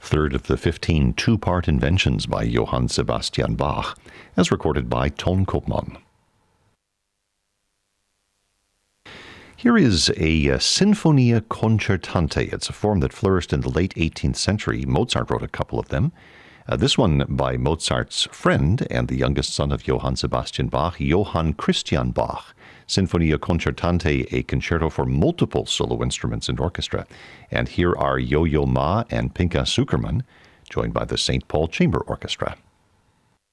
third of the 15 two-part inventions by Johann Sebastian Bach, as recorded by Tonkopman. Here is a Sinfonia Concertante. It's a form that flourished in the late 18th century. Mozart wrote a couple of them. This one by Mozart's friend and the youngest son of Johann Sebastian Bach, Johann Christian Bach. Sinfonia Concertante, a concerto for multiple solo instruments and orchestra. And here are Yo-Yo Ma and Pinka Zukerman, joined by the St. Paul Chamber Orchestra.